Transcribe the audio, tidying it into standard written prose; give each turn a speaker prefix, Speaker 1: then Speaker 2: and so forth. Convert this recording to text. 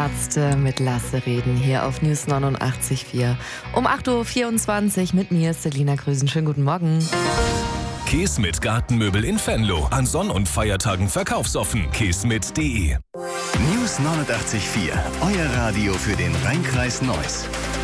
Speaker 1: Arzt mit Lasse reden hier auf News 89.4. Um 8.24 Uhr mit mir, Selina Grüßen. Schönen guten Morgen.
Speaker 2: Kees mit Gartenmöbel in Venlo. An Sonn- und Feiertagen verkaufsoffen. keesmit.de.
Speaker 3: News 89.4. Euer Radio für den Rheinkreis Neuss.